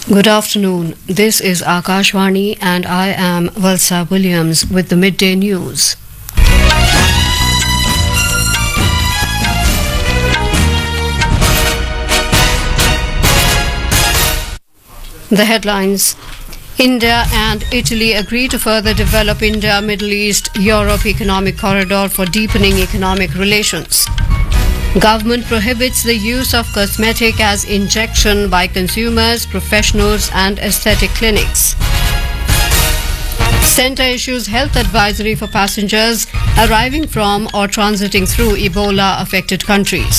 Good afternoon. This is Akashvani and I am Valsa Williams with the midday news. The headlines. India and Italy agree to further develop India-Middle East-Europe economic corridor for deepening economic relations. Government prohibits the use of cosmetic as injection by consumers, professionals and aesthetic clinics. Centre issues health advisory for passengers arriving from or transiting through Ebola-affected countries.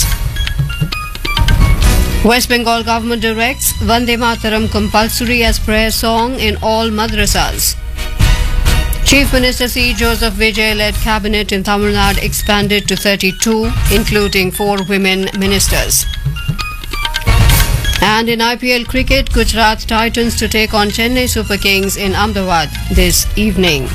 West Bengal government directs Vande Mataram compulsory as prayer song in all madrasas. Chief Minister C. Joseph Vijay-led cabinet in Tamil Nadu expanded to 32, including 4 women ministers. And in IPL cricket, Gujarat Titans to take on Chennai Super Kings in Ahmedabad this evening.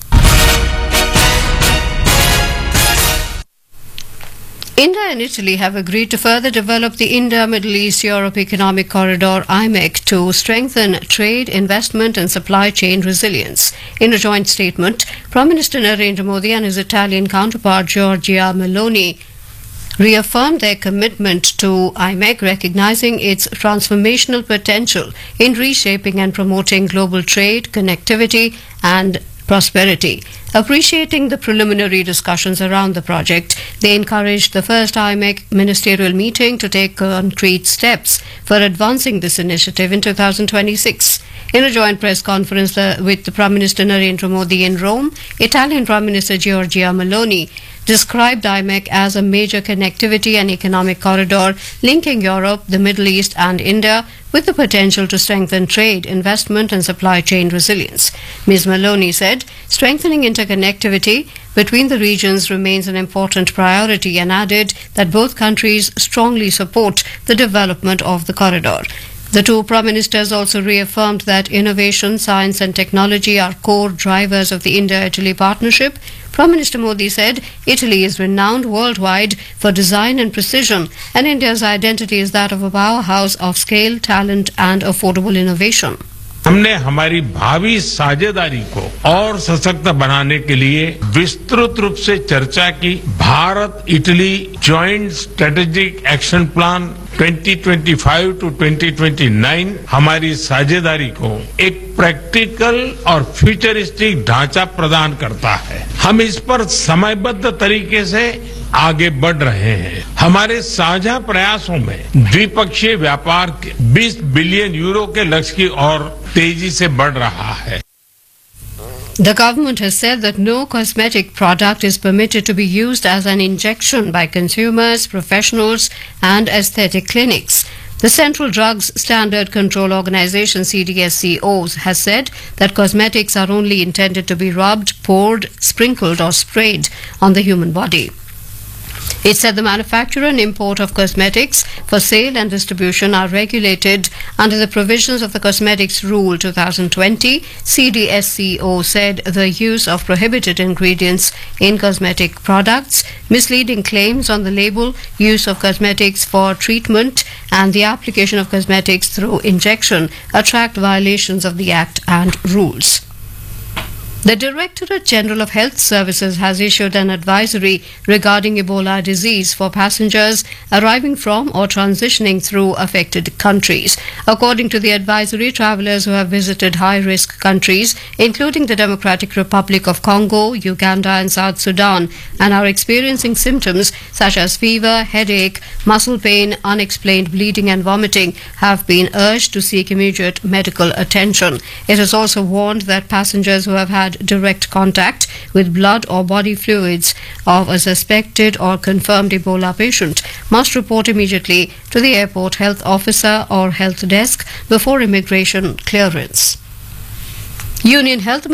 India and Italy have agreed to further develop the India-Middle East-Europe Economic Corridor (IMEC) to strengthen trade, investment and supply chain resilience. In a joint statement, Prime Minister Narendra Modi and his Italian counterpart Giorgia Meloni reaffirmed their commitment to IMEC, recognizing its transformational potential in reshaping and promoting global trade, connectivity and prosperity. Appreciating the preliminary discussions around the project, they encouraged the first IMEC ministerial meeting to take concrete steps for advancing this initiative in 2026. In a joint press conference with the Prime Minister Narendra Modi in Rome, Italian Prime Minister Giorgia Meloni described IMEC as a major connectivity and economic corridor linking Europe, the Middle East and India, with the potential to strengthen trade, investment and supply chain resilience. Ms. Meloni said strengthening interconnectivity between the regions remains an important priority and added that both countries strongly support the development of the corridor. The two Prime Ministers also reaffirmed that innovation, science and technology are core drivers of the India-Italy partnership. Prime Minister Modi said Italy is renowned worldwide for design and precision, and India's identity is that of a powerhouse of scale, talent and affordable innovation. हमने हमारी भावी साझेदारी को और सशक्त बनाने के लिए विस्तृत रूप से चर्चा की। Bharat Italy joint strategic action plan 2025 to 2029 हमारी साझेदारी को एक प्रैक्टिकल और फ्यूचरिस्टिक ढांचा प्रदान करता है। हम इस पर समयबद्ध तरीके से आगे बढ़ रहे हैं। हमारे साझा प्रयासों में द्विपक्षीय व्यापार के 20 बिलियन यूरो के लक्ष्य की ओर तेजी से बढ़ रहा है। The government has said that no cosmetic product is permitted to be used as an injection by consumers, professionals and aesthetic clinics. The Central Drugs Standard Control Organization CDSCO has said that cosmetics are only intended to be rubbed, poured, sprinkled or sprayed on the human body. It said the manufacture and import of cosmetics for sale and distribution are regulated under the provisions of the Cosmetics Rule 2020. CDSCO said the use of prohibited ingredients in cosmetic products, misleading claims on the label, use of cosmetics for treatment and the application of cosmetics through injection attract violations of the Act and rules. The Directorate General of Health Services has issued an advisory regarding Ebola disease for passengers arriving from or transitioning through affected countries. According to the advisory, travellers who have visited high-risk countries, including the Democratic Republic of Congo, Uganda and South Sudan, and are experiencing symptoms such as fever, headache, muscle pain, unexplained bleeding and vomiting, have been urged to seek immediate medical attention. It has also warned that passengers who have had direct contact with blood or body fluids of a suspected or confirmed Ebola patient must report immediately to the airport health officer or health desk before immigration clearance. Union Health